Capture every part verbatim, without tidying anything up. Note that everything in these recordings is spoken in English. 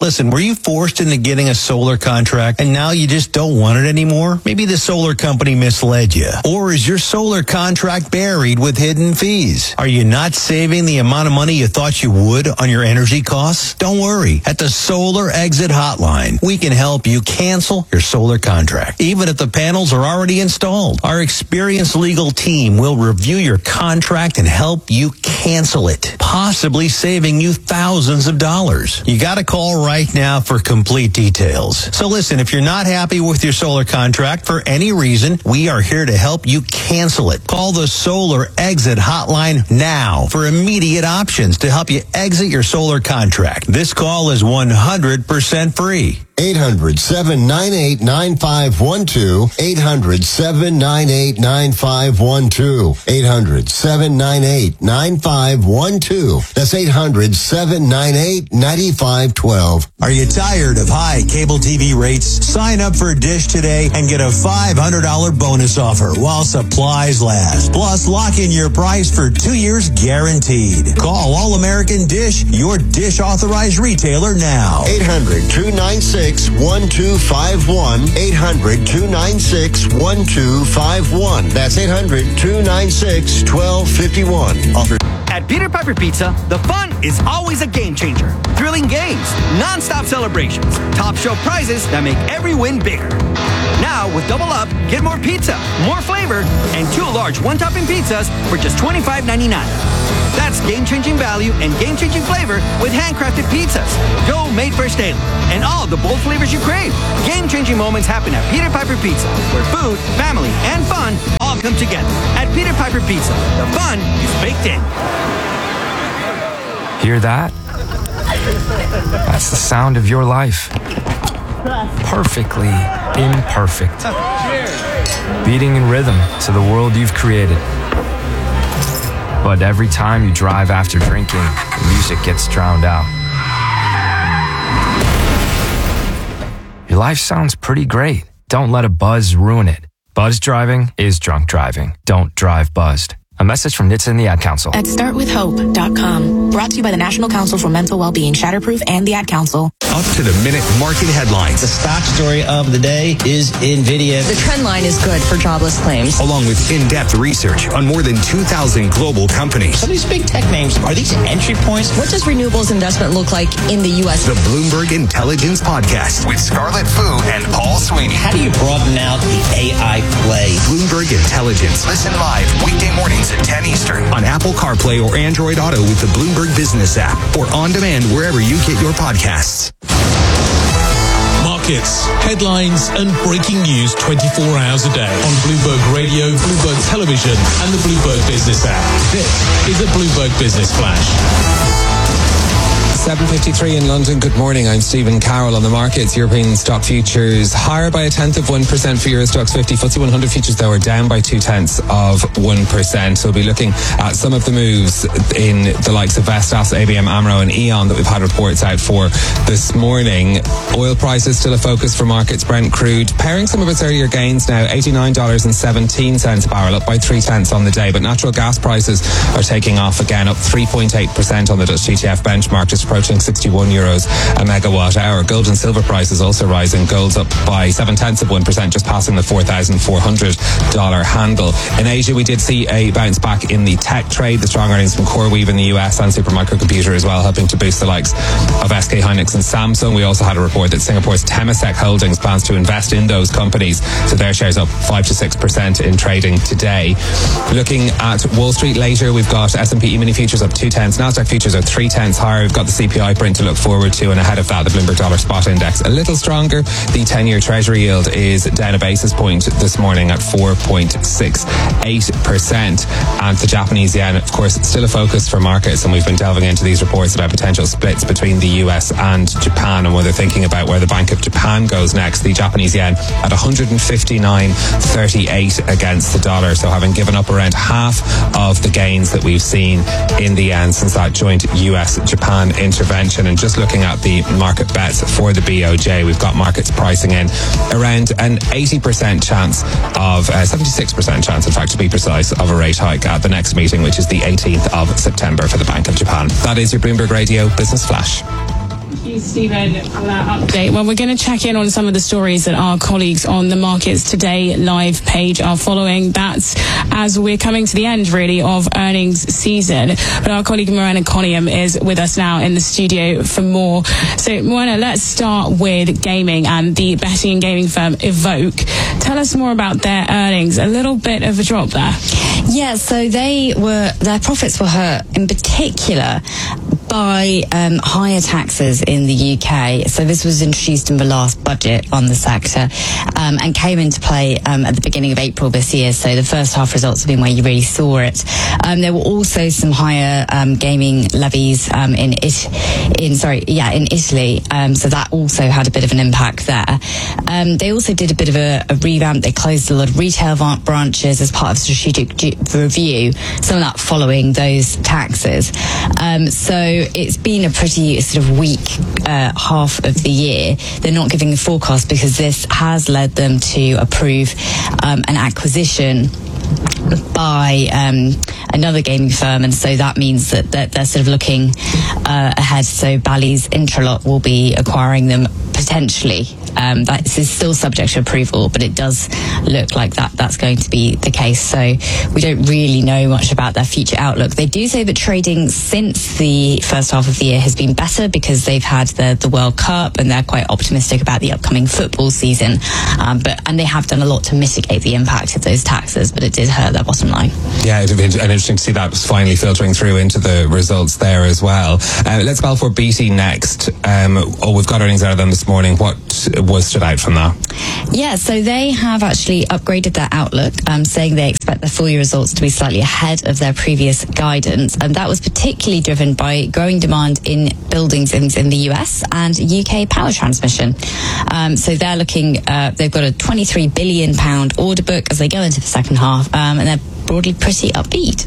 Listen, were you forced into getting a solar contract and now you just don't want it anymore? Maybe the solar company misled you. Or is your solar contract buried with hidden fees? Are you not saving the amount of money you thought you would on your energy costs? Don't worry. At the Solar Exit Hotline, we can help you cancel your solar contract, even if the panels are already installed. Our experienced legal team will review your contract and help you cancel it, possibly saving you thousands of dollars. You got to call right now for complete details. So listen, if you're not happy with your solar contract for any reason, we are here to help you cancel it. Call the Solar Exit Hotline now for immediate options to help you exit your solar contract. This call is one hundred percent free. eight hundred, seven nine eight, nine five one two. eight hundred, seven nine eight, nine five one two. eight hundred, seven nine eight, nine five one two. That's eight hundred, seven nine eight, nine five one two. Are you tired of high cable T V rates? Sign up for Dish today and get a five hundred dollars bonus offer while supplies last. Plus, lock in your price for two years guaranteed. Call All American Dish, your Dish authorized retailer now. eight hundred, two nine six, one two five one. eight hundred, two nine six, one two five one. That's eight hundred, two nine six, one two five one. Offer. At Peter Piper Pizza, the fun is always a game changer. Thrilling games, non-stop celebrations, top shelf prizes that make every win bigger. Now, with Double Up, get more pizza, more flavor, and two large one-topping pizzas for just twenty-five ninety-nine. That's game-changing value and game-changing flavor with handcrafted pizzas, dough made fresh daily, and all the bold flavors you crave. Game-changing moments happen at Peter Piper Pizza, where food, family, and fun all come together. At Peter Piper Pizza, the fun is baked in. Hear that? That's the sound of your life. Perfectly imperfect. Beating in rhythm to the world you've created. But every time you drive after drinking, the music gets drowned out. Your life sounds pretty great. Don't let a buzz ruin it. Buzz driving is drunk driving. Don't drive buzzed. A message from N H T S A and the Ad Council. At start with hope dot com. Brought to you by the National Council for Mental Wellbeing, Shatterproof, and the Ad Council. Up to the minute market headlines. The stock story of the day is NVIDIA. The trend line is good for jobless claims. Along with in-depth research on more than two thousand global companies. So these big tech names, are these entry points? What does renewables investment look like in the U S? The Bloomberg Intelligence Podcast with Scarlett Fu and Paul Sweeney. How do you broaden out the A I play? Bloomberg Intelligence. Listen live weekday mornings at ten Eastern on Apple CarPlay or Android Auto with the Bloomberg Business app or on demand wherever you get your podcasts. Markets, headlines, and breaking news twenty-four hours a day on Bloomberg Radio, Bloomberg Television, and the Bloomberg Business app. This is a Bloomberg Business Flash. seven fifty-three in London. Good morning. I'm Stephen Carroll. On the markets, European stock futures higher by a tenth of one percent for Euro Stoxx fifty. F T S E one hundred futures, though, are down by two tenths of one percent. So we'll be looking at some of the moves in the likes of Vestas, A B M AMRO, and E.ON that we've had reports out for this morning. Oil prices still a focus for markets. Brent crude pairing some of its earlier gains now, eighty-nine dollars and seventeen cents a barrel, up by three tenths on the day. But natural gas prices are taking off again, up three point eight percent on the Dutch T T F benchmark, just approaching sixty-one euros a megawatt hour. Gold and silver prices also rising. Gold's up by seven tenths of one percent, just passing the four thousand four hundred dollars handle. In Asia, we did see a bounce back in the tech trade. The strong earnings from CoreWeave in the U S and Supermicro Computer as well, helping to boost the likes of S K Hynix and Samsung. We also had a report that Singapore's Temasek Holdings plans to invest in those companies, so their shares up five to six percent in trading today. Looking at Wall Street later, we've got S and P E-mini futures up two tenths. Nasdaq futures are three tenths higher. We've got the C P I print to look forward to, and ahead of that, the Bloomberg Dollar Spot Index a little stronger. The ten-year Treasury yield is down a basis point this morning at four point six eight percent, and the Japanese yen, of course, still a focus for markets, and we've been delving into these reports about potential splits between the U S and Japan, and whether thinking about where the Bank of Japan goes next. The Japanese yen at one fifty-nine thirty-eight against the dollar, so having given up around half of the gains that we've seen in the yen since that joint U S Japan intervention. And just looking at the market bets for the B O J, we've got markets pricing in around an eighty percent chance of, uh, seventy-six percent chance, in fact, to be precise, of a rate hike at the next meeting, which is the eighteenth of September for the Bank of Japan. That is your Bloomberg Radio Business Flash. Thank you, Stephen, for that update. Well, we're going to check in on some of the stories that our colleagues on the Markets Today live page are following. That's as we're coming to the end, really, of earnings season. But our colleague Moana Coniam is with us now in the studio for more. So, Moana, let's start with gaming and the betting and gaming firm Evoke. Tell us more about their earnings. A little bit of a drop there. Yeah, so they were their profits were hurt in particular by um, higher taxes in the U K. So this was introduced in the last budget on the sector um, and came into play um, at the beginning of April this year. So the first half results have been where you really saw it. Um, there were also some higher um, gaming levies um, in it, in sorry, yeah, in Italy. Um, so that also had a bit of an impact there. Um, they also did a bit of a, a revamp. They closed a lot of retail branches as part of strategic g- review. Some of that following those taxes. Um, so it's been a pretty sort of weak uh, half of the year. They're not giving a forecast because this has led them to approve um, an acquisition by um, another gaming firm, and so that means that, that they're sort of looking uh, ahead. So Bally's Intralot will be acquiring them potentially. Um, that is still subject to approval, but it does look like that that's going to be the case. So we don't really know much about their future outlook. They do say that trading since the first half of the year has been better because they've had the, the World Cup, and they're quite optimistic about the upcoming football season. Um, but and they have done a lot to mitigate the impact of those taxes, but it did hurt their bottom line. Yeah, it'd be interesting to see that finally filtering through into the results there as well. Uh, let's call for B T next. Um, oh, we've got earnings out of them this morning. What was stood out from that? Yeah, so they have actually upgraded their outlook, um, saying they expect their full year results to be slightly ahead of their previous guidance. And that was particularly driven by growing demand in buildings in, in the U S and U K power transmission. Um, so they're looking, uh, they've got a twenty-three billion pounds order book as they go into the second half, um, and they're broadly pretty upbeat.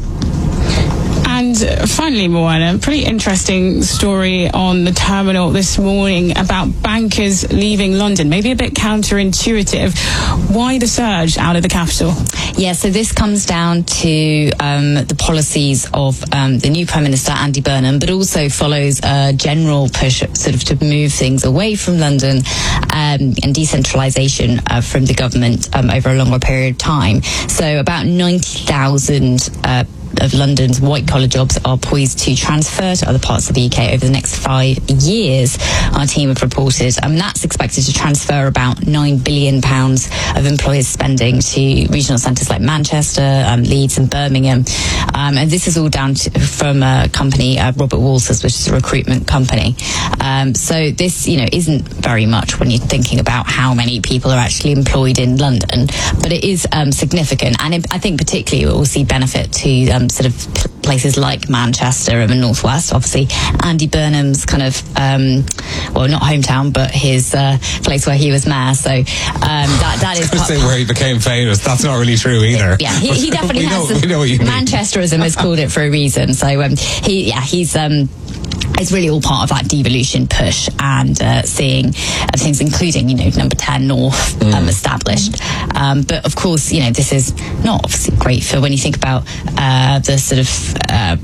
And finally, Moana, pretty interesting story on the terminal this morning about bankers leaving London. Maybe a bit counterintuitive. Why the surge out of the capital? Yeah, so this comes down to um, the policies of um, the new Prime Minister, Andy Burnham, but also follows a general push sort of to move things away from London um, and decentralisation uh, from the government um, over a longer period of time. So about ninety thousand uh, of London's white-collar jobs are poised to transfer to other parts of the U K over the next five years, our team have reported. And that's expected to transfer about nine billion pounds of employers' spending to regional centres like Manchester, um, Leeds and Birmingham. Um, and this is all down to, from a company, uh, Robert Walters, which is a recruitment company. Um, so this, you know, isn't very much when you're thinking about how many people are actually employed in London, but it is um, significant. And it, I think particularly it will see benefit to um, sort of places like Manchester and the Northwest. Obviously, Andy Burnham's kind of, um, well, not hometown, but his uh, place where he was mayor. So um, that that is. I was going to say where he became famous. That's not really true either. Yeah, he, he definitely we has. Know, we know what you mean. Manchesterism is called it for a reason. So um, he, yeah, he's. Um, It's really all part of that devolution push and uh, seeing uh, things, including, you know, number ten North um, mm. established. Um, but of course, you know, this is not obviously great for when you think about uh, the sort of uh,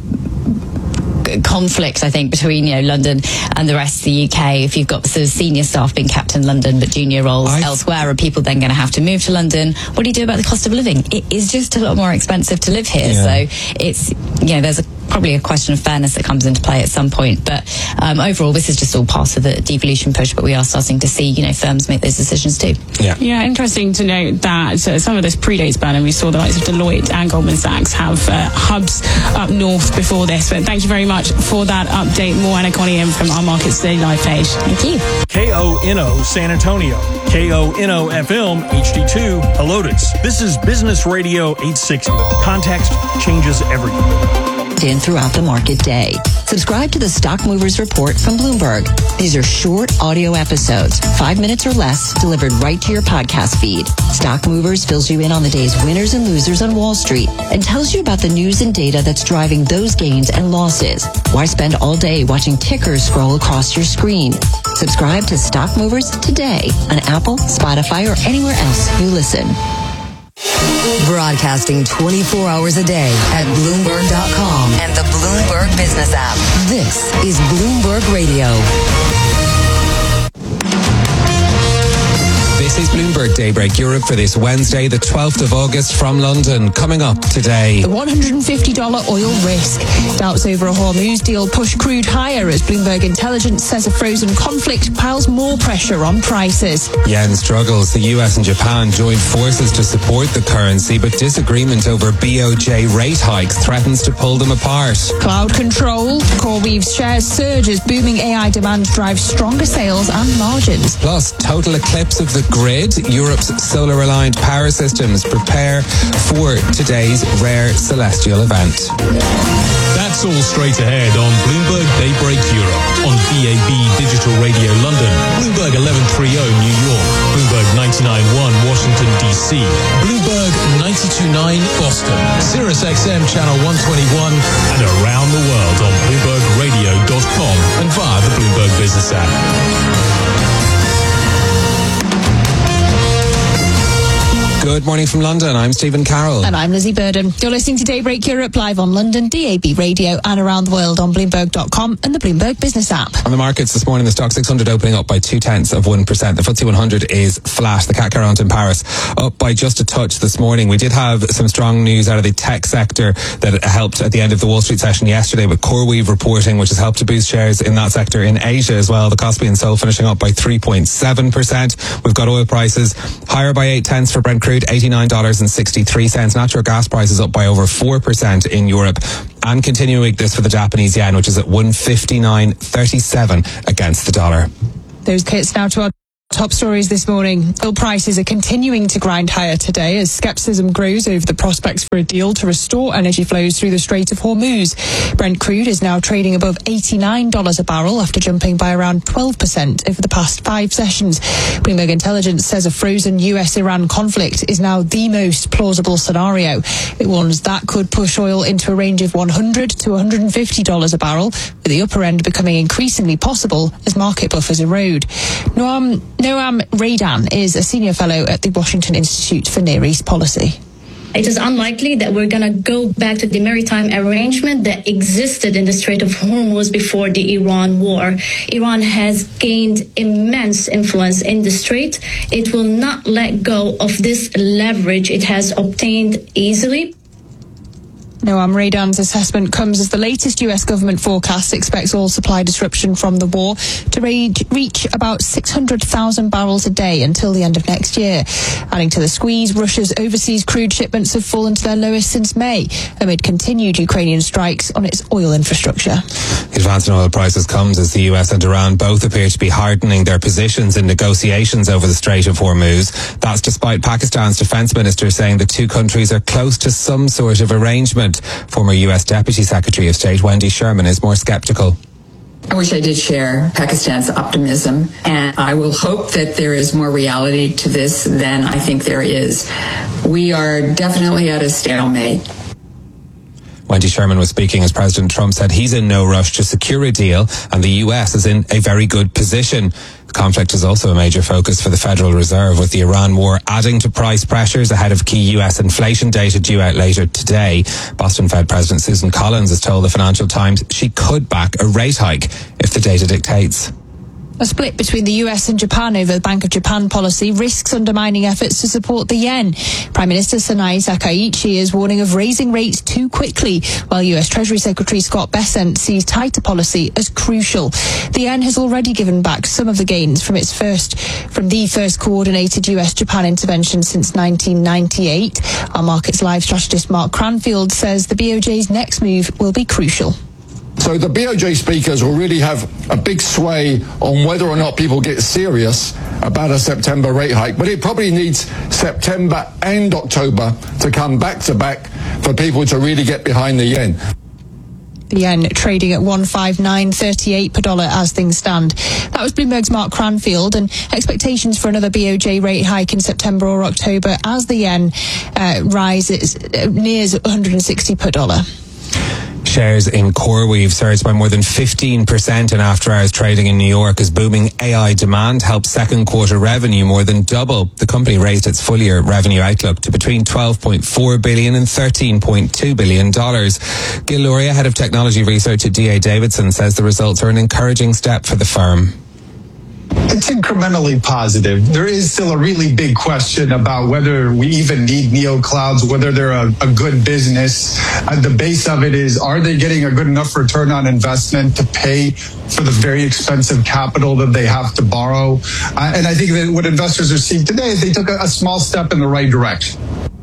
conflict, I think, between, you know, London and the rest of the U K. If you've got sort of senior staff being kept in London but junior roles I... elsewhere, are people then going to have to move to London? What do you do about the cost of living? It is just a lot more expensive to live here. Yeah. So it's, you know, there's a probably a question of fairness that comes into play at some point. But um, overall, this is just all part of the devolution push, but we are starting to see, you know, firms make those decisions too. Yeah, yeah. Interesting to note that uh, some of this predates Burnham. We saw the likes of Deloitte and Goldman Sachs have uh, hubs up north before this. But thank you very much for that update. More Anna Coniam from our Markets Today live page. Thank you. K O N O San Antonio, K O N O F M H D two Helotes. This is Business Radio eight sixty. Context changes everything. In throughout the market day. Subscribe to the Stock Movers Report from Bloomberg. These are short audio episodes, five minutes or less, delivered right to your podcast feed. Stock Movers fills you in on the day's winners and losers on Wall Street and tells you about the news and data that's driving those gains and losses. Why spend all day watching tickers scroll across your screen? Subscribe to Stock Movers today on Apple, Spotify, or anywhere else you listen. Broadcasting twenty-four hours a day at Bloomberg dot com and the Bloomberg Business app. This is Bloomberg Radio. This is Bloomberg Daybreak Europe for this Wednesday, the twelfth of August from London. Coming up today. The one hundred fifty dollars oil risk. Doubts over a Hormuz deal push crude higher as Bloomberg Intelligence says a frozen conflict piles more pressure on prices. Yen struggles. The U S and Japan joined forces to support the currency, but disagreement over B O J rate hikes threatens to pull them apart. Cloud control. CoreWeave's shares surge as booming A I demand drives stronger sales and margins. Plus, total eclipse of the grid. Europe's solar-aligned power systems prepare for today's rare celestial event. That's all straight ahead on Bloomberg Daybreak Europe on D A B Digital Radio London, Bloomberg eleven thirty New York, Bloomberg ninety-nine point one Washington D C, Bloomberg ninety-two point nine Boston, Sirius X M Channel one twenty-one, and around the world on Bloomberg Radio dot com and via the Bloomberg Business app. Good morning from London. I'm Stephen Carroll. And I'm Lizzie Burden. You're listening to Daybreak Europe live on London, D A B Radio, and around the world on Bloomberg dot com and the Bloomberg Business app. On the markets this morning, the stock six hundred opening up by two tenths of one percent. The F T S E one hundred is flat. The C A C quarante in Paris up by just a touch this morning. We did have some strong news out of the tech sector that helped at the end of the Wall Street session yesterday with CoreWeave reporting, which has helped to boost shares in that sector in Asia as well. The Kospi and Seoul finishing up by three point seven percent. We've got oil prices higher by eight tenths for Brent crude, eighty-nine dollars and sixty-three cents. Natural gas prices up by over four percent in Europe. And continuing this for the Japanese yen, which is at one fifty-nine thirty-seven against the dollar. Those kits now to our top stories this morning. Oil prices are continuing to grind higher today as skepticism grows over the prospects for a deal to restore energy flows through the Strait of Hormuz. Brent crude is now trading above eighty-nine dollars a barrel after jumping by around twelve percent over the past five sessions. Bloomberg Intelligence says a frozen U S Iran conflict is now the most plausible scenario. It warns that could push oil into a range of one hundred to one hundred fifty dollars a barrel, with the upper end becoming increasingly possible as market buffers erode. Noam Noam Raydan is a senior fellow at the Washington Institute for Near East Policy. It is unlikely that we're going to go back to the maritime arrangement that existed in the Strait of Hormuz before the Iran war. Iran has gained immense influence in the strait. It will not let go of this leverage it has obtained easily. Noam Raydan's assessment comes as the latest U S government forecast expects oil supply disruption from the war to reach about six hundred thousand barrels a day until the end of next year. Adding to the squeeze, Russia's overseas crude shipments have fallen to their lowest since May, amid continued Ukrainian strikes on its oil infrastructure. The advance in oil prices comes as the U S and Iran both appear to be hardening their positions in negotiations over the Strait of Hormuz. That's despite Pakistan's defense minister saying the two countries are close to some sort of arrangement. Former U S Deputy Secretary of State Wendy Sherman is more skeptical. I wish I did share Pakistan's optimism, and I will hope that there is more reality to this than I think there is. We are definitely at a stalemate. Wendy Sherman was speaking as President Trump said he's in no rush to secure a deal and the U S is in a very good position. The conflict is also a major focus for the Federal Reserve, with the Iran war adding to price pressures ahead of key U S inflation data due out later today. Boston Fed President Susan Collins has told the Financial Times she could back a rate hike if the data dictates. A split between the U S and Japan over the Bank of Japan policy risks undermining efforts to support the yen. Prime Minister Sanai Takaichi is warning of raising rates too quickly, while U S Treasury Secretary Scott Bessent sees tighter policy as crucial. The yen has already given back some of the gains from its first, from the first coordinated U S Japan intervention since nineteen ninety-eight. Our Markets Live strategist Mark Cranfield says the B O J's next move will be crucial. So the B O J speakers will really have a big sway on whether or not people get serious about a September rate hike. But it probably needs September and October to come back to back for people to really get behind the yen. The yen trading at one fifty-nine thirty-eight per dollar as things stand. That was Bloomberg's Mark Cranfield, and expectations for another B O J rate hike in September or October as the yen uh, rises, uh, nears one hundred sixty per dollar. Shares in CoreWeave surged by more than fifteen percent in after-hours trading in New York as booming A I demand helped second quarter revenue more than double. The company raised its full-year revenue outlook to between twelve point four billion dollars and thirteen point two billion dollars. Gil Luria, head of technology research at D A Davidson, says the results are an encouraging step for the firm. It's incrementally positive. There is still a really big question about whether we even need neoclouds, whether they're a, a good business. At the base of it is, are they getting a good enough return on investment to pay for the very expensive capital that they have to borrow? Uh, and I think that what investors are seeing today is they took a, a small step in the right direction.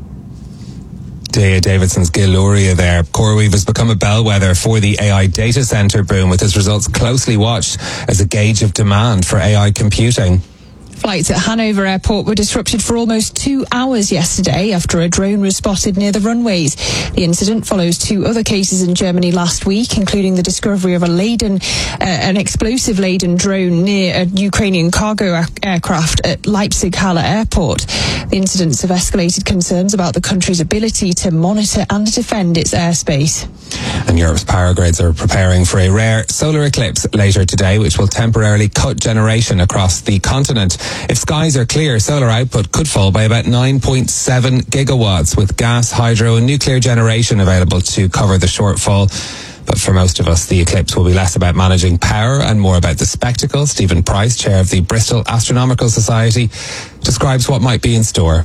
D A Davidson's Gil Luria there. CoreWeave has become a bellwether for the A I data center boom, with its results closely watched as a gauge of demand for A I computing. Flights at Hanover Airport were disrupted for almost two hours yesterday after a drone was spotted near the runways. The incident follows two other cases in Germany last week, including the discovery of a laden, uh, an explosive-laden drone near a Ukrainian cargo a- aircraft at Leipzig-Halle Airport. The incidents have escalated concerns about the country's ability to monitor and defend its airspace. And Europe's power grids are preparing for a rare solar eclipse later today, which will temporarily cut generation across the continent. If skies are clear, solar output could fall by about nine point seven gigawatts, with gas, hydro and nuclear generation available to cover the shortfall. But for most of us, the eclipse will be less about managing power and more about the spectacle. Stephen Price, chair of the Bristol Astronomical Society, describes what might be in store.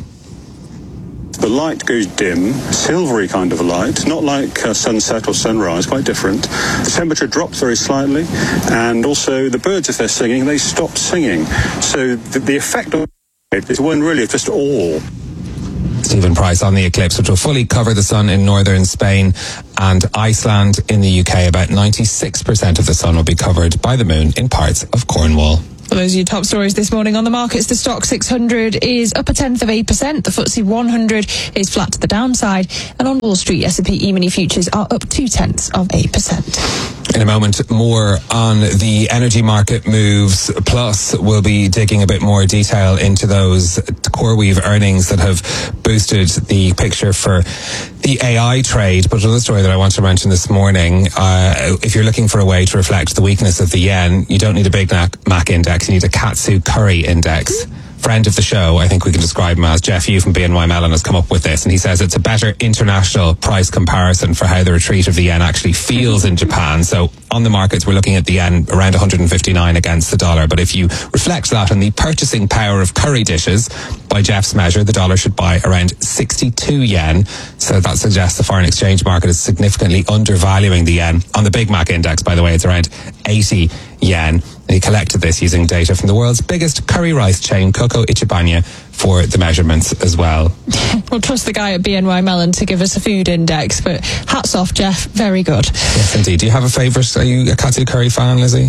The light goes dim, silvery kind of light, not like uh, sunset or sunrise, quite different. The temperature drops very slightly, and also the birds, if they're singing, they stop singing. So the, the effect of it is one really of just awe. Stephen Price on the eclipse, which will fully cover the sun in northern Spain and Iceland. In the U K, about ninety-six percent of the sun will be covered by the moon in parts of Cornwall. Well, those are your top stories this morning on the markets. The Stock six hundred is up a tenth of eight percent. The F T S E one hundred is flat to the downside. And on Wall Street, S and P E-mini futures are up two tenths of eight percent. In a moment, more on the energy market moves. Plus, we'll be digging a bit more detail into those CoreWeave earnings that have boosted the picture for the A I trade. But another story that I want to mention this morning, uh, if you're looking for a way to reflect the weakness of the yen, you don't need a Big Mac index, you need a Katsu Curry index. Friend of the show, I think we can describe him as, Jeff Yu from B N Y Mellon, has come up with this, and he says it's a better international price comparison for how the retreat of the yen actually feels in Japan. So on the markets, we're looking at the yen around one hundred fifty-nine against the dollar. But if you reflect that on the purchasing power of curry dishes, by Jeff's measure, the dollar should buy around sixty-two yen. So that suggests the foreign exchange market is significantly undervaluing the yen. On the Big Mac index, by the way, it's around eighty yen. And he collected this using data from the world's biggest curry rice chain, Coco Ichibanya, for the measurements as well. We'll trust the guy at B N Y Mellon to give us a food index, but hats off, Jeff. Very good. Yes, indeed. Do you have a favourite? Are you a Katsu Curry fan, Lizzie?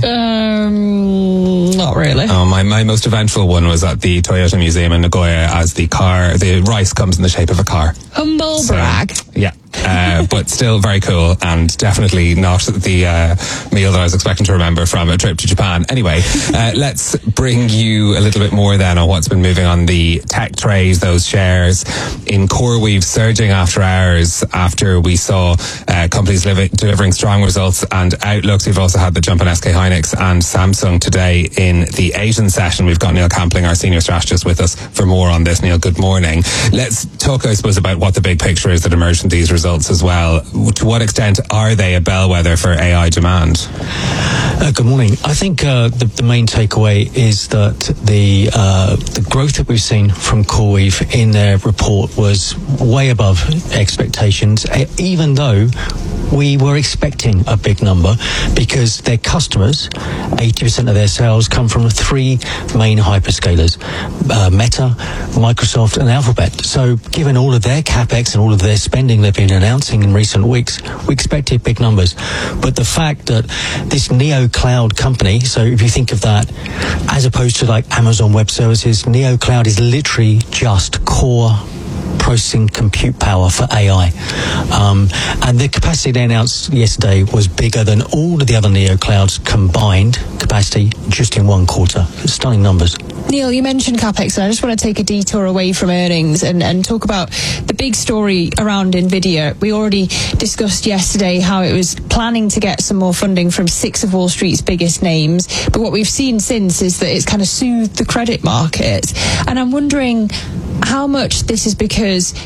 Um, not really. Oh, my, my most eventful one was at the Toyota Museum in Nagoya, as the car, the rice comes in the shape of a car. Humble so, brag. Yeah. Uh, but still very cool, and definitely not the uh, meal that I was expecting to remember from a trip to Japan. Anyway, uh, let's bring you a little bit more then on what's been moving on the tech trade. Those shares in CoreWeave surging after hours after we saw uh, companies living, delivering strong results and outlooks. We've also had the jump on S K Hynix and Samsung today in the Asian session. We've got Neil Campling, our senior strategist, with us for more on this. Neil, good morning. Let's talk, I suppose, about what the big picture is that emerged from these results as well. To what extent are they a bellwether for A I demand? Uh, good morning. I think uh, the, the main takeaway is that the uh, the growth that we've seen from CoreWeave in their report was way above expectations, even though we were expecting a big number, because their customers, eighty percent of their sales come from the three main hyperscalers, uh, Meta, Microsoft and Alphabet. So given all of their capex and all of their spending they've been announcing in recent weeks, we expected big numbers. But the fact that this Neo Cloud company, so if you think of that as opposed to like Amazon Web Services, Neo Cloud is literally just core processing compute power for A I. Um, and the capacity they announced yesterday was bigger than all of the other Neo Clouds combined capacity just in one quarter. Stunning numbers. Neil, you mentioned CapEx, and I just want to take a detour away from earnings and, and talk about the big story around NVIDIA. We already discussed yesterday how it was planning to get some more funding from six of Wall Street's biggest names, but what we've seen since is that it's kind of soothed the credit market. And I'm wondering how much this is because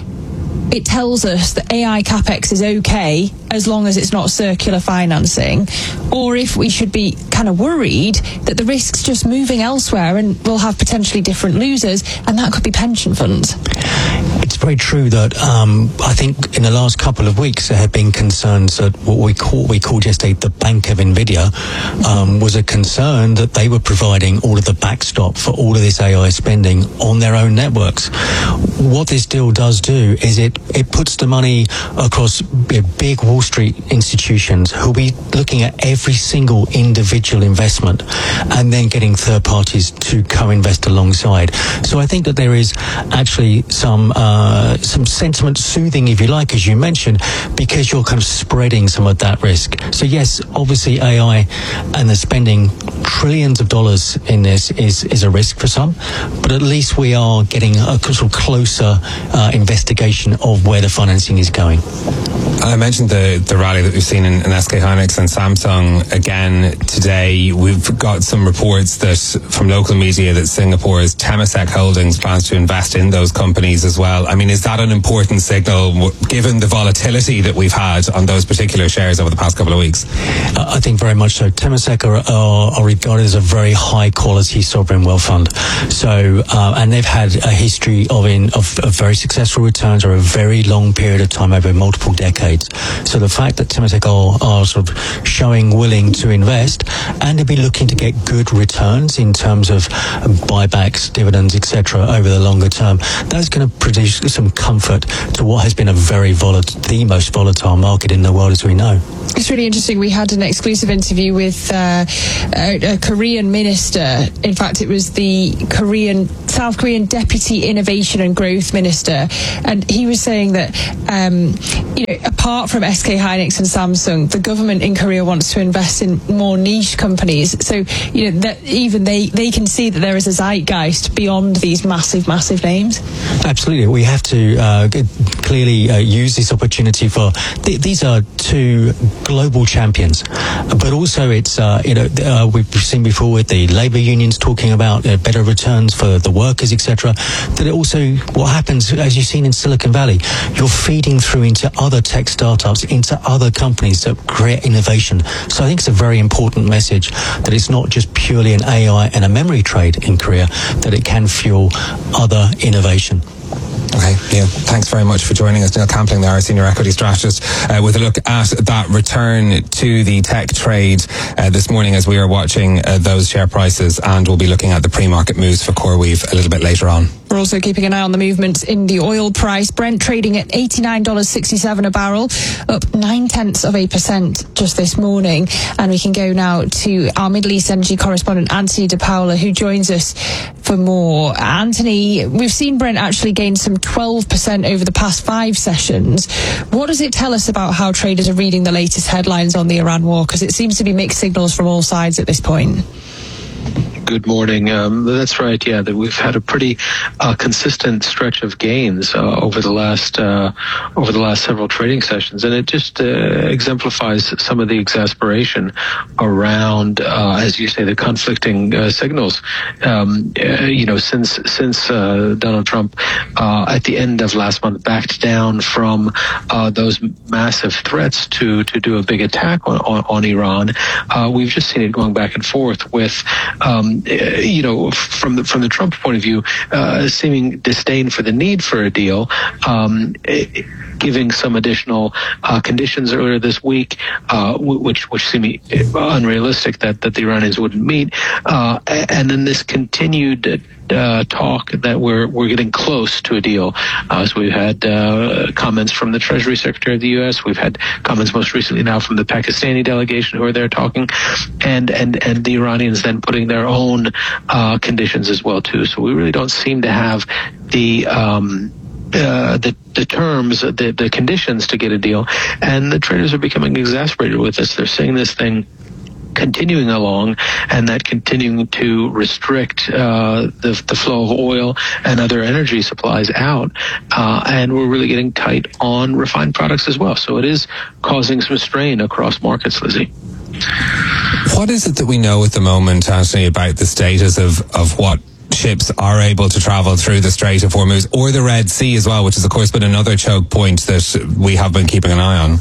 it tells us that A I capex is okay as long as it's not circular financing, or if we should be kind of worried that the risk's just moving elsewhere and we'll have potentially different losers, and that could be pension funds. It's very true that um, I think in the last couple of weeks there have been concerns that what we call we called yesterday the Bank of Nvidia um, was a concern that they were providing all of the backstop for all of this A I spending on their own networks. What this deal does do is it it puts the money across big Wall Street institutions who'll be looking at every single individual investment and then getting third parties to co-invest alongside. So I think that there is actually some uh, some sentiment soothing, if you like, as you mentioned, because you're kind of spreading some of that risk. So yes, obviously A I and the spending trillions of dollars in this is, is a risk for some, but at least we are getting a sort of closer uh, investigation of where the financing is going. I mentioned the, the rally that we've seen in, in S K Hynix and Samsung again today. We've got some reports that from local media that Singapore's Temasek Holdings plans to invest in those companies as well. I mean, is that an important signal given the volatility that we've had on those particular shares over the past couple of weeks? Uh, I think very much so. Temasek are, are, are regarded as a very high quality sovereign wealth fund. So, uh, and they've had a history of, in, of, of very successful returns over a very long period of time, over multiple decades. So the fact that Temasek are, are sort of showing willing to invest and to be looking to get good returns in terms of buybacks, dividends, et cetera over the longer term, that's going to produce some comfort to what has been a very volatile, the most volatile market in the world as we know. It's really interesting. We had an exclusive interview with uh, a, a Korean minister. In fact, it was the Korean, South Korean Deputy Innovation and Growth Minister, and he was saying that um, you know, apart from S K Hynix and Samsung, the government in Korea wants to invest in more niche companies. So you know that even they they can see that there is a zeitgeist beyond these massive, massive names. Absolutely, we have to uh, clearly uh, use this opportunity for th- these are two global champions, but also it's uh, you know uh, we've seen before with the labour unions talking about uh, better returns for the workers, et cetera. That it also what happens, as you've seen in Silicon Valley, you're feeding through into other tech startups, into other companies that create innovation. So I think it's a very important message that it's not just purely an A I and a memory trade in Korea, that it can fuel other innovation. Okay, Neil, thanks very much for joining us. Neil Campling there, our senior equity strategist, uh, with a look at that return to the tech trade uh, this morning as we are watching uh, those share prices, and we'll be looking at the pre-market moves for CoreWeave a little bit later on. We're also keeping an eye on the movements in the oil price. Brent trading at eighty-nine dollars and sixty-seven cents a barrel, up nine tenths of a percent just this morning. And we can go now to our Middle East energy correspondent, Anthony De Paula, who joins us for more. Anthony, we've seen Brent actually gain some twelve percent over the past five sessions. What does it tell us about how traders are reading the latest headlines on the Iran war? Because it seems to be mixed signals from all sides at this point. Good morning. Um, that's right. Yeah, that we've had a pretty uh, consistent stretch of gains uh, over the last uh, over the last several trading sessions, and it just uh, exemplifies some of the exasperation around, uh, as you say, the conflicting uh, signals. Um, uh, you know, since since uh, Donald Trump uh, at the end of last month backed down from uh, those massive threats to to do a big attack on on, on Iran, uh, we've just seen it going back and forth with. Um, you know, from the from the Trump point of view, uh, seeming disdain for the need for a deal, um, giving some additional uh, conditions earlier this week, uh, which which seem unrealistic that, that the Iranians wouldn't meet, uh, and then this continued uh, talk that we're we're getting close to a deal. Uh, so we've had uh, comments from the Treasury Secretary of the U S. We've had comments most recently now from the Pakistani delegation who are there talking, and and and the Iranians then putting their own uh, conditions as well too. So we really don't seem to have the. Um, Uh, the the terms, the the conditions to get a deal, and the traders are becoming exasperated with this. They're seeing this thing continuing along, and that continuing to restrict uh, the the flow of oil and other energy supplies out, uh, and we're really getting tight on refined products as well. So it is causing some strain across markets, Lizzie. What is it that we know at the moment, Anthony, about the status of of what ships are able to travel through the Strait of Hormuz or the Red Sea as well, which has of course been another choke point that we have been keeping an eye on.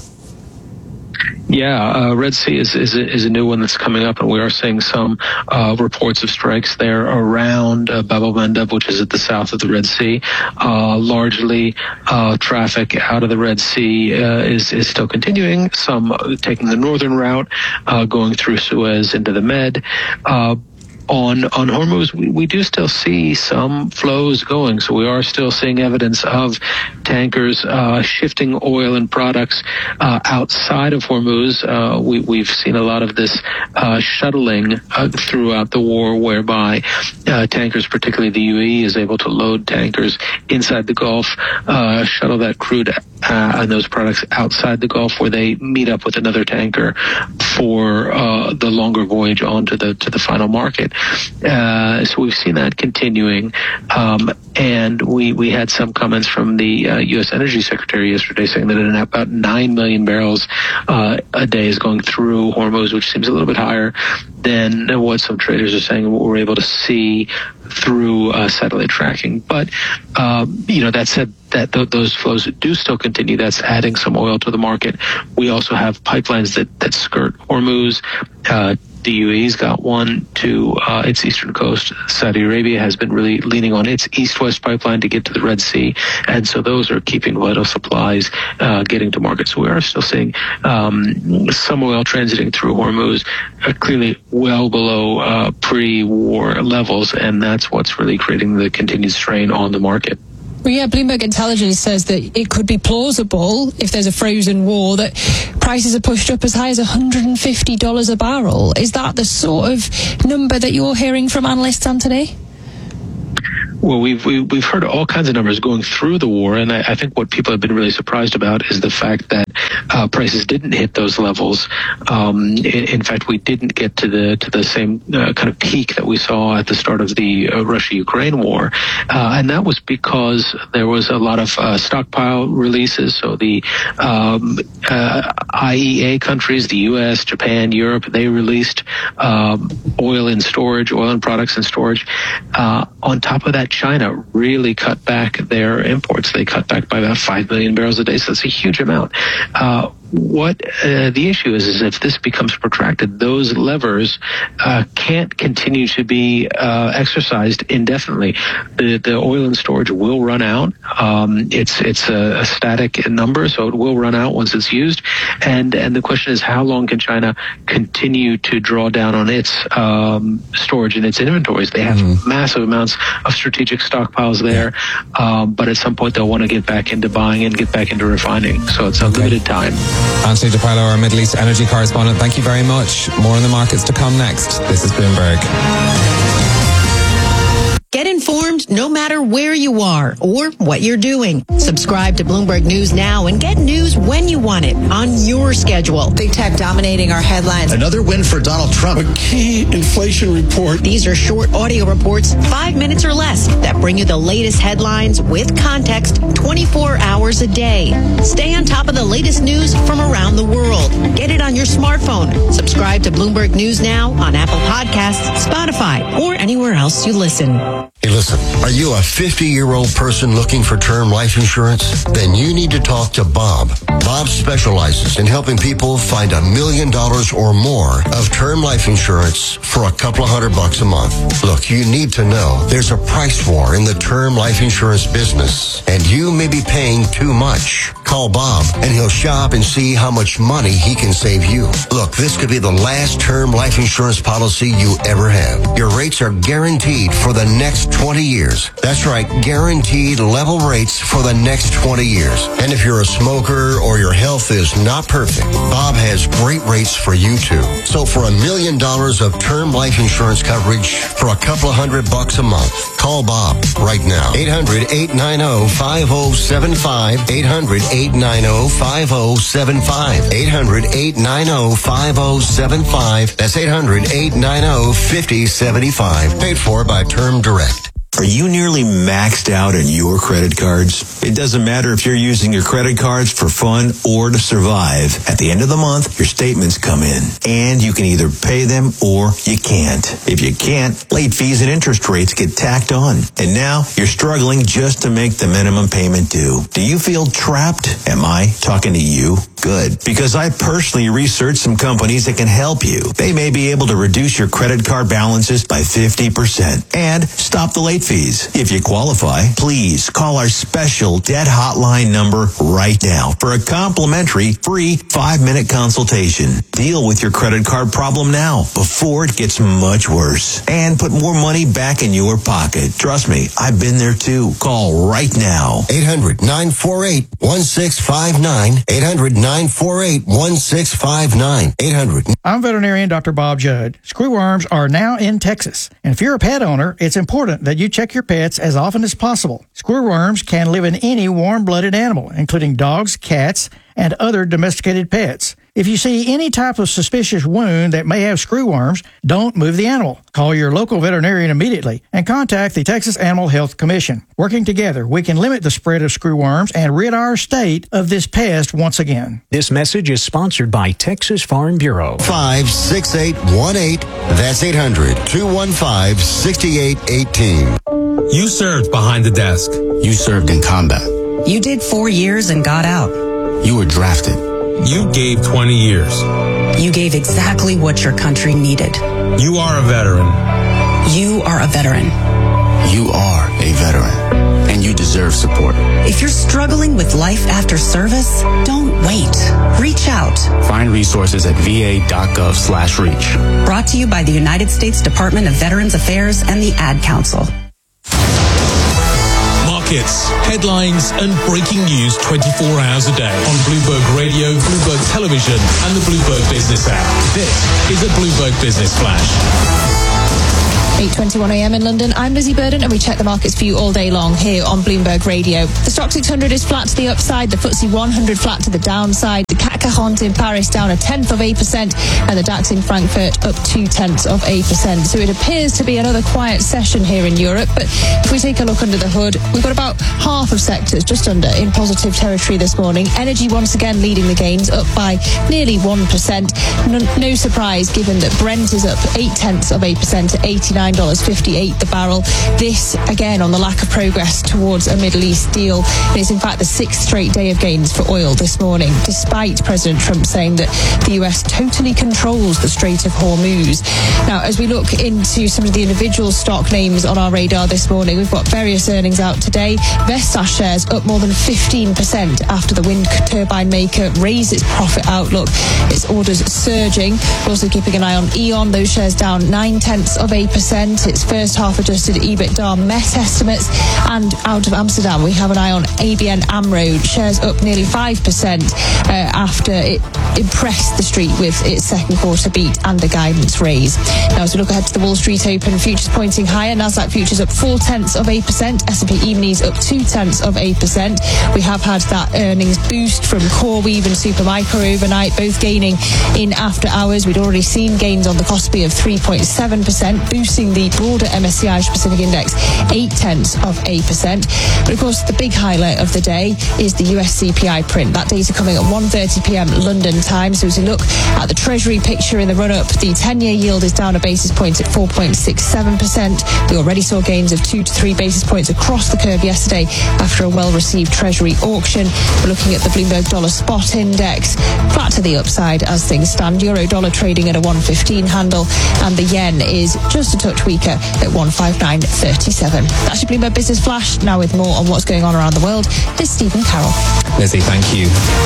Yeah, uh, Red Sea is, is, a, is a new one that's coming up, and we are seeing some uh, reports of strikes there around uh, Bab el-Mandeb, which is at the south of the Red Sea. Uh, largely, uh, traffic out of the Red Sea uh, is, is still continuing, some taking the northern route, uh, going through Suez into the Med. Uh, On on Hormuz, we, we do still see some flows going, so we are still seeing evidence of tankers uh, shifting oil and products uh, outside of Hormuz. Uh, we, we've seen a lot of this uh, shuttling uh, throughout the war, whereby uh, tankers, particularly the U A E, is able to load tankers inside the Gulf, uh, shuttle that crude uh, and those products outside the Gulf, where they meet up with another tanker for uh, the longer voyage on to the to the final market. Uh, so we've seen that continuing, um, and we we had some comments from the uh, U S Energy Secretary yesterday saying that at about nine million barrels uh, a day is going through Hormuz, which seems a little bit higher than what some traders are saying what we're able to see through uh, satellite tracking. But um, you know, that said, that th- those flows do still continue. That's adding some oil to the market. We also have pipelines that that skirt Hormuz. Uh, The U A E's got one to uh, its eastern coast. Saudi Arabia has been really leaning on its east-west pipeline to get to the Red Sea, and so those are keeping vital supplies uh, getting to market. So we are still seeing um, some oil transiting through Hormuz, uh, clearly well below uh, pre-war levels, and that's what's really creating the continued strain on the market. Well, yeah, Bloomberg Intelligence says that it could be plausible, if there's a frozen war, that prices are pushed up as high as one hundred fifty dollars a barrel. Is that the sort of number that you're hearing from analysts on today? Well, we've we, we've heard all kinds of numbers going through the war, and I, I think what people have been really surprised about is the fact that uh, prices didn't hit those levels. Um, in, in fact, we didn't get to the to the same uh, kind of peak that we saw at the start of the uh, Russia-Ukraine war, uh, and that was because there was a lot of uh, stockpile releases. So the um, uh, I E A countries, the U S, Japan, Europe, they released um, oil in storage, oil and products in storage. Uh, on top of that, China really cut back their imports. They cut back by about five million barrels a day. So that's a huge amount. Uh, what uh, the issue is, is if this becomes protracted, those levers uh, can't continue to be uh, exercised indefinitely. The, the oil in storage will run out. Um, it's it's a, a static number, so it will run out once it's used. And and the question is, how long can China continue to draw down on its um, storage and its inventories? They have mm. massive amounts of strategic stockpiles there, um, but at some point they'll want to get back into buying and get back into refining. So it's a okay. limited time. Anthony DiPaolo, our Middle East energy correspondent, thank you very much. More on the markets to come next. This is Bloomberg. Get informed no matter where you are or what you're doing. Subscribe to Bloomberg News now and get news when you want it on your schedule. Big tech dominating our headlines. Another win for Donald Trump. A key inflation report. These are short audio reports, five minutes or less, that bring you the latest headlines with context twenty-four hours a day. Stay on top of the latest news from around the world. Get it on your smartphone. Subscribe to Bloomberg News now on Apple Podcasts, Spotify, or anywhere else you listen. Hey, listen, are you a fifty-year-old person looking for term life insurance? Then you need to talk to Bob. Bob specializes in helping people find a million dollars or more of term life insurance for a couple of hundred bucks a month. Look, you need to know there's a price war in the term life insurance business, and you may be paying too much. Call Bob, and he'll shop and see how much money he can save you. Look, this could be the last term life insurance policy you ever have. Your rates are guaranteed for the next twenty years. That's right, guaranteed level rates for the next twenty years. And if you're a smoker or your health is not perfect, Bob has great rates for you too. So for a million dollars of term life insurance coverage for a couple of hundred bucks a month, call Bob right now. eight hundred, eight nine zero, five zero seven five. eight hundred, eight nine zero, five zero seven five. eight hundred, eight nine zero, five zero seven five. That's eight hundred, eight nine zero, five zero seven five. Paid for by Term Direct. Are you nearly maxed out on your credit cards? It doesn't matter if you're using your credit cards for fun or to survive. At the end of the month, your statements come in, and you can either pay them or you can't. If you can't, late fees and interest rates get tacked on. And now you're struggling just to make the minimum payment due. Do you feel trapped? Am I talking to you? Good, because I personally researched some companies that can help you. They may be able to reduce your credit card balances by fifty percent and stop the late fees. If you qualify, please call our special debt hotline number right now for a complimentary free five-minute consultation. Deal with your credit card problem now before it gets much worse and put more money back in your pocket. Trust me, I've been there too. Call right now. eight hundred, nine four eight, one six five nine. eight hundred, nine four eight, one six five nine. eight hundred. I'm veterinarian Doctor Bob Judd. Screwworms are now in Texas. And if you're a pet owner, it's important that you check your pets as often as possible. Screwworms can live in any warm-blooded animal, including dogs, cats, and other domesticated pets. If you see any type of suspicious wound that may have screwworms, don't move the animal. Call your local veterinarian immediately and contact the Texas Animal Health Commission. Working together, we can limit the spread of screwworms and rid our state of this pest once again. This message is sponsored by Texas Farm Bureau. five six eight one eight. That's eight hundred, two one five, six eight one eight. You served behind the desk. You served in combat. You did four years and got out. You were drafted. You gave twenty years. You gave exactly what your country needed. You are a veteran. You are a veteran. You are a veteran, and you deserve support. If you're struggling with life after service, don't wait. Reach out. Find resources at va.gov slash reach. Brought to you by the United States Department of Veterans Affairs and the Ad Council. Markets, headlines, and breaking news twenty-four hours a day on Bloomberg Radio, Bloomberg Television, and the Bloomberg Business app. This is a Bloomberg Business Flash. eight twenty-one a.m. in London. I'm Lizzie Burden, and we check the markets for you all day long here on Bloomberg Radio. The Stock six hundred is flat to the upside, the F T S E one hundred flat to the downside, the C A C quarante in Paris down a tenth of a percent, and the DAX in Frankfurt up two tenths of a percent. So it appears to be another quiet session here in Europe, but if we take a look under the hood, we've got about half of sectors, just under, in positive territory this morning. Energy once again leading the gains, up by nearly one percent. No, no surprise given that Brent is up eight tenths of a percent to eighty-nine dollars fifty-eight the barrel. This again on the lack of progress towards a Middle East deal. And it's in fact the sixth straight day of gains for oil this morning, despite President Trump saying that the U S totally controls the Strait of Hormuz. Now, as we look into some of the individual stock names on our radar this morning, we've got various earnings out today. Vestas shares up more than fifteen percent after the wind turbine maker raised its profit outlook. Its orders surging. We're also keeping an eye on E.ON. Those shares down nine tenths of a percent. Its first half adjusted EBITDA met estimates. And out of Amsterdam, we have an eye on A B N AMRO. Shares up nearly five percent uh, after it impressed the street with its second quarter beat and a guidance raise. Now, as we look ahead to the Wall Street Open, futures pointing higher. Nasdaq futures up four tenths of a percent. S and P E-minis up two tenths of a percent. We have had that earnings boost from CoreWeave and Supermicro overnight, both gaining in after hours. We'd already seen gains on the Kospi of three point seven percent, boosting the broader M S C I Pacific Index eight tenths of a percent. But of course, the big highlight of the day is the U S C P I print. That data coming at one thirty p.m. London time. So as we look at the Treasury picture in the run-up, the ten-year yield is down a basis point at four point six seven percent. We already saw gains of two to three basis points across the curve yesterday after a well-received Treasury auction. We're looking at the Bloomberg Dollar Spot Index, flat to the upside as things stand. Euro dollar trading at a one fifteen handle, and the yen is just a touch weaker at one fifty-nine thirty-seven. That's your Bloomberg Business Flash. Now with more on what's going on around the world, is Stephen Carroll. Lizzie, thank you.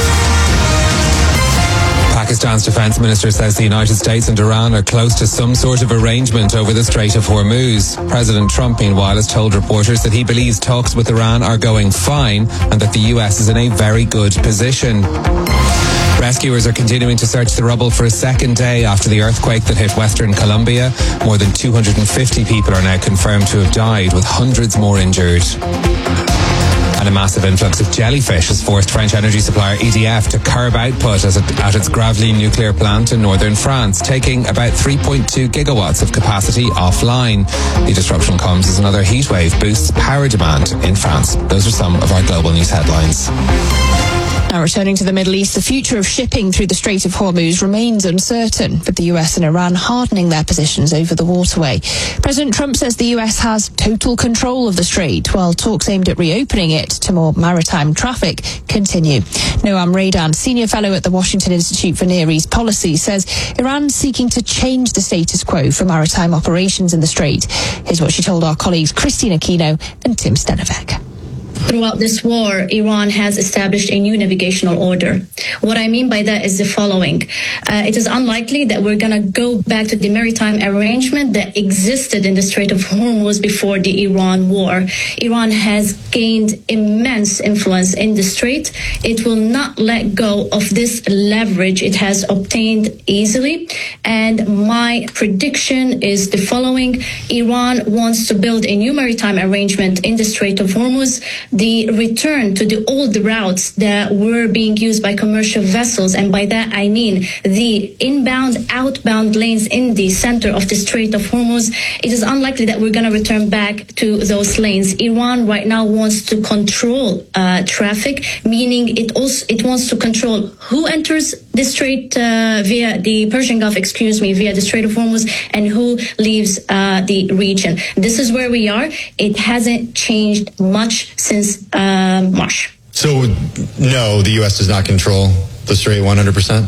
Pakistan's defense minister says the United States and Iran are close to some sort of arrangement over the Strait of Hormuz. President Trump, meanwhile, has told reporters that he believes talks with Iran are going fine and that the U S is in a very good position. Rescuers are continuing to search the rubble for a second day after the earthquake that hit Western Colombia. More than two hundred fifty people are now confirmed to have died, with hundreds more injured. And a massive influx of jellyfish has forced French energy supplier E D F to curb output at, it, at its Gravelines nuclear plant in northern France, taking about three point two gigawatts of capacity offline. The disruption comes as another heatwave boosts power demand in France. Those are some of our global news headlines. Now returning to the Middle East, the future of shipping through the Strait of Hormuz remains uncertain, with the U S and Iran hardening their positions over the waterway. President Trump says the U S has total control of the strait, while talks aimed at reopening it to more maritime traffic continue. Noam Raidan, senior fellow at the Washington Institute for Near East Policy, says Iran's seeking to change the status quo for maritime operations in the strait. Here's what she told our colleagues Christina Kino and Tim Stenevec. Throughout this war, Iran has established a new navigational order. What I mean by that is the following. Uh, it is unlikely that we're going to go back to the maritime arrangement that existed in the Strait of Hormuz before the Iran war. Iran has gained immense influence in the strait. It will not let go of this leverage it has obtained easily. And my prediction is the following. Iran wants to build a new maritime arrangement in the Strait of Hormuz. The return to the old routes that were being used by commercial vessels, and by that I mean the inbound, outbound lanes in the center of the Strait of Hormuz, it is unlikely that we're going to return back to those lanes. Iran right now wants to control uh, traffic, meaning it also it wants to control who enters the strait uh, via the Persian Gulf, excuse me, via the Strait of Hormuz, and who leaves uh, the region. This is where we are. It hasn't changed much since uh, March. So, no, the U S does not control the strait one hundred percent?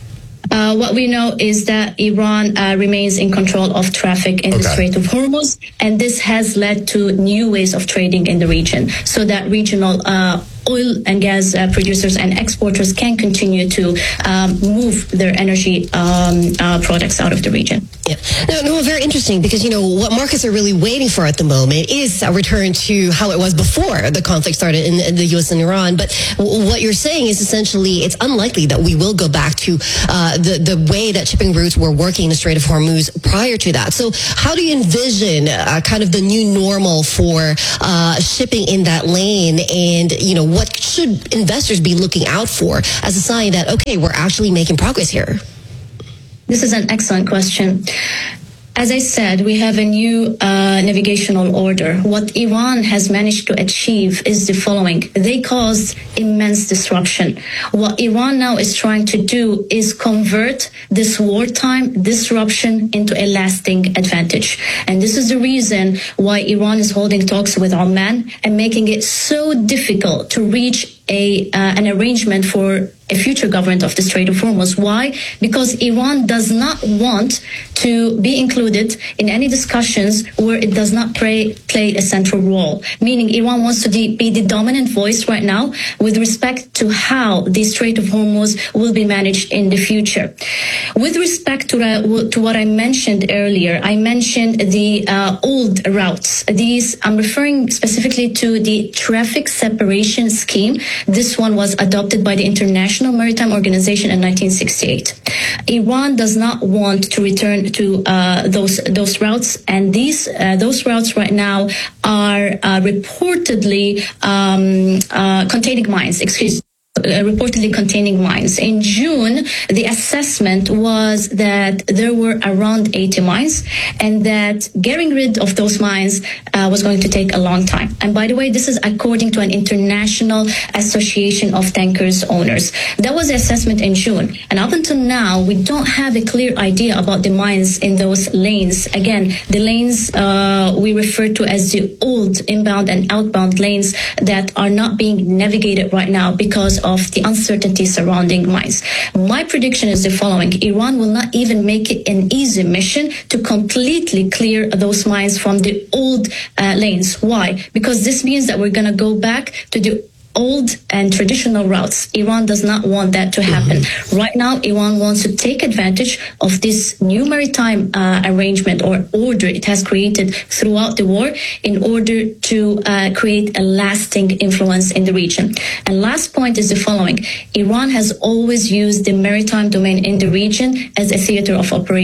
Uh, what we know is that Iran uh, remains in control of traffic in okay. the Strait of Hormuz, and this has led to new ways of trading in the region, so that regional uh, oil and gas uh, producers and exporters can continue to um, move their energy um, uh, products out of the region. Yeah. No, no, very interesting, because, you know, what markets are really waiting for at the moment is a return to how it was before the conflict started in, in the U S and Iran. But w- what you're saying is essentially it's unlikely that we will go back to uh, the, the way that shipping routes were working in the Strait of Hormuz prior to that. So how do you envision uh, kind of the new normal for uh, shipping in that lane? And, you know, what should investors be looking out for as a sign that, okay, we're actually making progress here? This is an excellent question. As I said, we have a new uh, navigational order. What Iran has managed to achieve is the following. They caused immense disruption. What Iran now is trying to do is convert this wartime disruption into a lasting advantage. And this is the reason why Iran is holding talks with Oman and making it so difficult to reach a uh, an arrangement for a future government of the Strait of Hormuz. Why? Because Iran does not want to be included in any discussions where it does not play, play a central role. Meaning Iran wants to de- be the dominant voice right now with respect to how the Strait of Hormuz will be managed in the future. With respect to, uh, to what I mentioned earlier, I mentioned the uh, old routes. These, I'm referring specifically to the traffic separation scheme. This one was adopted by the International Maritime Organization in nineteen sixty-eight. Iran does not want to return to uh, those those routes, and these uh, those routes right now are uh, reportedly um, uh, containing mines. Excuse. Uh, reportedly containing mines. In June, the assessment was that there were around eighty mines, and that getting rid of those mines uh, was going to take a long time. And by the way, this is according to an international association of tankers owners. That was the assessment in June. And up until now, we don't have a clear idea about the mines in those lanes. Again, the lanes uh, we refer to as the old inbound and outbound lanes that are not being navigated right now because of of the uncertainty surrounding mines. My prediction is the following. Iran will not even make it an easy mission to completely clear those mines from the old uh, lanes. Why? Because this means that we're going to go back to the old and traditional routes. Iran does not want that to happen. Mm-hmm. Right now, Iran wants to take advantage of this new maritime uh, arrangement or order it has created throughout the war in order to uh, create a lasting influence in the region. And last point is the following. Iran has always used the maritime domain in the region as a theater of operation.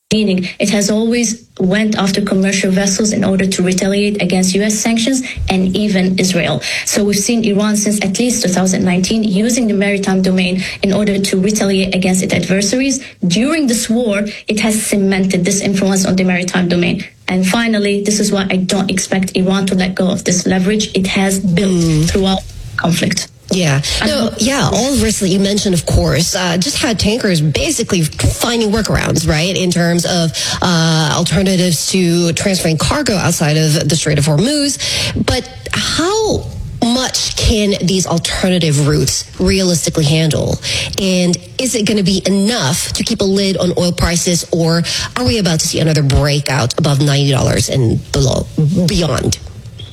meaning it has always went after commercial vessels in order to retaliate against U S sanctions and even Israel. So we've seen Iran since at least two thousand nineteen using the maritime domain in order to retaliate against its adversaries. During this war, it has cemented this influence on the maritime domain. And finally, this is why I don't expect Iran to let go of this leverage it has built mm. throughout conflict. Yeah. No, yeah, all the risks that you mentioned, of course, uh, just had tankers basically finding workarounds, right, in terms of uh, alternatives to transferring cargo outside of the Strait of Hormuz. But how much can these alternative routes realistically handle? And is it going to be enough to keep a lid on oil prices, or are we about to see another breakout above ninety dollars and below, beyond?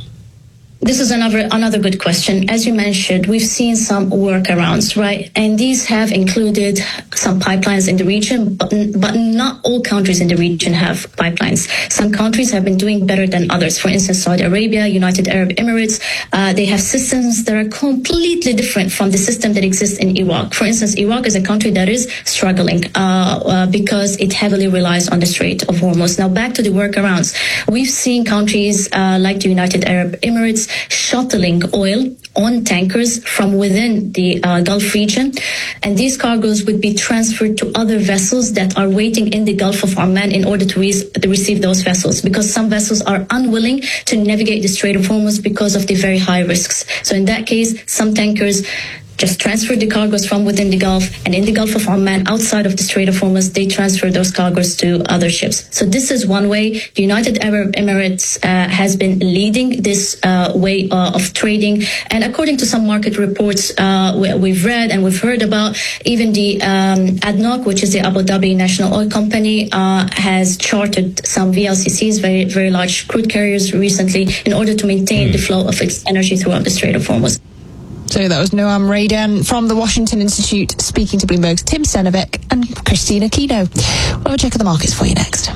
This is another another good question. As you mentioned, we've seen some workarounds, right? And these have included some pipelines in the region, but, but not all countries in the region have pipelines. Some countries have been doing better than others. For instance, Saudi Arabia, United Arab Emirates, uh, they have systems that are completely different from the system that exists in Iraq. For instance, Iraq is a country that is struggling uh, uh, because it heavily relies on the Strait of Hormuz. Now, back to the workarounds. We've seen countries uh, like the United Arab Emirates shuttling oil on tankers from within the uh, Gulf region, and these cargoes would be transferred to other vessels that are waiting in the Gulf of Oman in order to, re- to receive those vessels, because some vessels are unwilling to navigate the Strait of Hormuz because of the very high risks. So in that case, some tankers just transfer the cargoes from within the Gulf, and in the Gulf of Oman, outside of the Strait of Hormuz, they transfer those cargoes to other ships. So this is one way. The United Arab Emirates uh, has been leading this uh, way uh, of trading. And according to some market reports uh, we, we've read and we've heard about, even the um, A D N O C, which is the Abu Dhabi National Oil Company, uh, has chartered some V L C Cs, very, very large crude carriers, recently in order to maintain mm. the flow of its energy throughout the Strait of Hormuz. So that was Noam Raydan from the Washington Institute speaking to Bloomberg's Tim Stenevec and Christina Kino. We'll have a check of the markets for you next.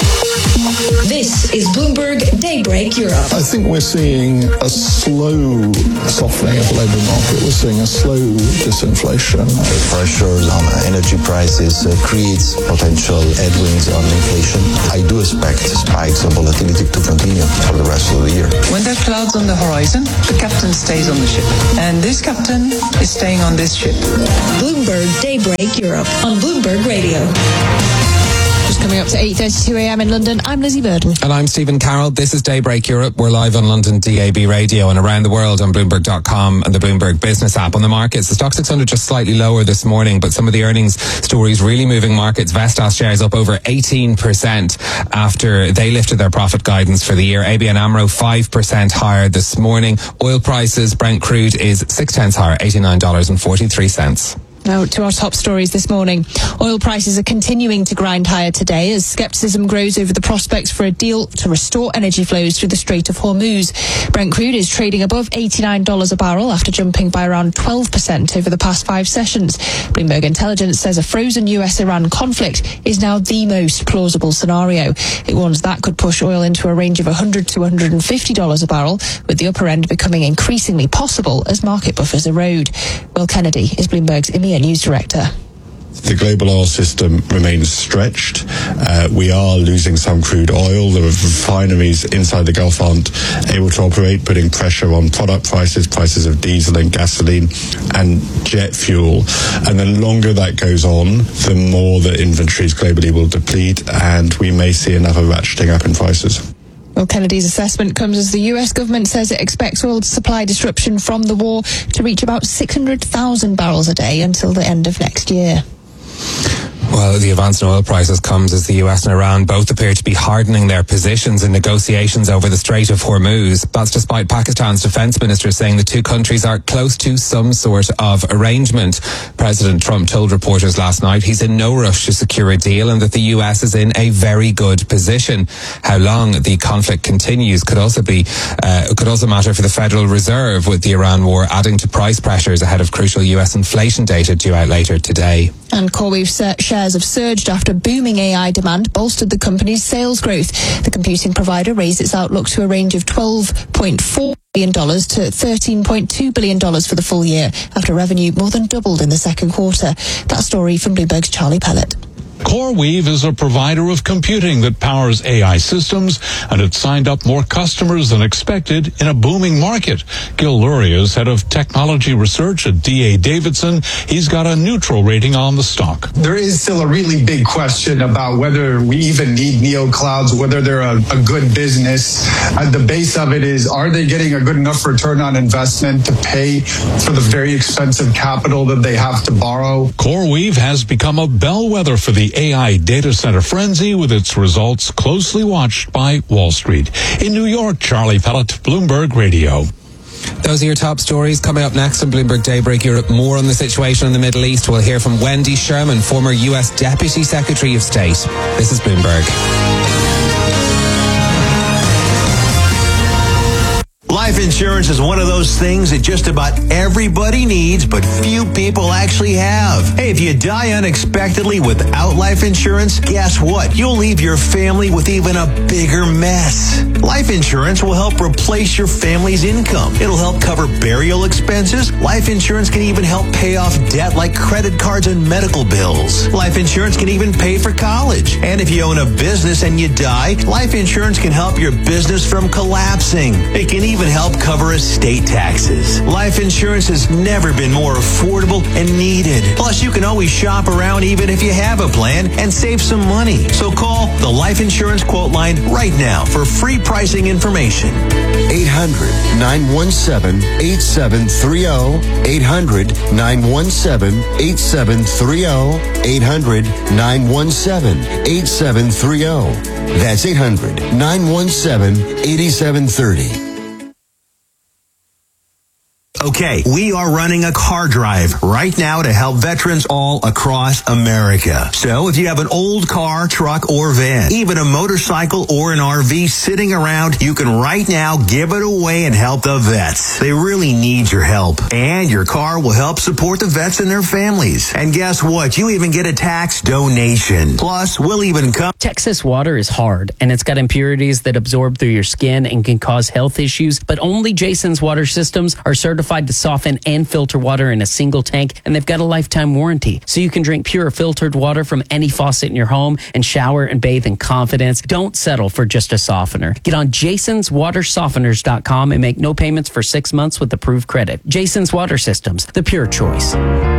This is Bloomberg Daybreak Europe. I think we're seeing a slow softening of the labour market. We're seeing a slow disinflation. The pressures on energy prices uh, creates potential headwinds on inflation. I do expect spikes of volatility to continue for the rest of the year. When there are clouds on the horizon, the captain stays on the ship. And this captain is staying on this ship. Bloomberg Daybreak Europe on Bloomberg Radio. Just coming up to eight thirty-two a.m. in London, I'm Lizzie Burden. And I'm Stephen Carroll. This is Daybreak Europe. We're live on London D A B radio and around the world on Bloomberg dot com and the Bloomberg Business app. On the markets, the Stock six hundred just slightly lower this morning, but some of the earnings stories really moving markets. Vestas shares up over eighteen percent after they lifted their profit guidance for the year. A B N AMRO five percent higher this morning. Oil prices, Brent crude is six tenths higher, eighty-nine dollars and forty-three cents. Now to our top stories this morning. Oil prices are continuing to grind higher today as scepticism grows over the prospects for a deal to restore energy flows through the Strait of Hormuz. Brent crude is trading above eighty-nine dollars a barrel after jumping by around twelve percent over the past five sessions. Bloomberg Intelligence says a frozen U S Iran conflict is now the most plausible scenario. It warns that could push oil into a range of one hundred to one hundred fifty dollars a barrel, with the upper end becoming increasingly possible as market buffers erode. Will Kennedy is Bloomberg's E M E A News Director. The global oil system remains stretched. Uh, we are losing some crude oil. The refineries inside the Gulf aren't able to operate, putting pressure on product prices, prices of diesel and gasoline and jet fuel. And the longer that goes on, the more the inventories globally will deplete, and we may see another ratcheting up in prices. Well, Kennedy's assessment comes as the U S government says it expects oil supply disruption from the war to reach about six hundred thousand barrels a day until the end of next year. Well, the advance in oil prices comes as the U S and Iran both appear to be hardening their positions in negotiations over the Strait of Hormuz. That's despite Pakistan's defense minister saying the two countries are close to some sort of arrangement. President Trump told reporters last night he's in no rush to secure a deal and that the U S is in a very good position. How long the conflict continues could also be uh, could also matter for the Federal Reserve, with the Iran war adding to price pressures ahead of crucial U S inflation data due out later today. And CoreWeave shares have surged after booming A I demand bolstered the company's sales growth. The computing provider raised its outlook to a range of twelve point four billion dollars to thirteen point two billion dollars for the full year, after revenue more than doubled in the second quarter. That story from Bloomberg's Charlie Pellet. CoreWeave is a provider of computing that powers A I systems, and it's signed up more customers than expected in a booming market. Gil Luria is head of technology research at D A Davidson. He's got a neutral rating on the stock. There is still a really big question about whether we even need neoclouds, whether they're a, a good business. At the base of it is, are they getting a good enough return on investment to pay for the very expensive capital that they have to borrow? CoreWeave has become a bellwether for the A I data center frenzy, with its results closely watched by Wall Street. In New York, Charlie Pellet, Bloomberg Radio. Those are your top stories. Coming up next on Bloomberg Daybreak Europe, more on the situation in the Middle East. We'll hear from Wendy Sherman, former U S Deputy Secretary of State. This is Bloomberg. Life insurance is one of those things that just about everybody needs, but few people actually have. Hey, if you die unexpectedly without life insurance, guess what? You'll leave your family with even a bigger mess. Life insurance will help replace your family's income. It'll help cover burial expenses. Life insurance can even help pay off debt like credit cards and medical bills. Life insurance can even pay for college. And if you own a business and you die, life insurance can help your business from collapsing. It can even help cover estate taxes. Life insurance has never been more affordable and needed. Plus, you can always shop around even if you have a plan and save some money. So call the Life Insurance Quote Line right now for free pricing information. eight hundred, nine one seven, eight seven three zero. eight hundred, nine one seven, eight seven three zero. eight hundred, nine one seven, eight seven three zero. That's eight hundred, nine one seven, eight seven three zero. Okay, we are running a car drive right now to help veterans all across America. So if you have an old car, truck, or van, even a motorcycle or an R V sitting around, you can right now give it away and help the vets. They really need your help. And your car will help support the vets and their families. And guess what? You even get a tax donation. Plus, we'll even come... Texas water is hard, and it's got impurities that absorb through your skin and can cause health issues, but only Jason's water systems are certified to soften and filter water in a single tank, and they've got a lifetime warranty. So you can drink pure filtered water from any faucet in your home and shower and bathe in confidence. Don't settle for just a softener. Get on jasons water softeners dot com and make no payments for six months with approved credit. Jason's Water Systems, the pure choice.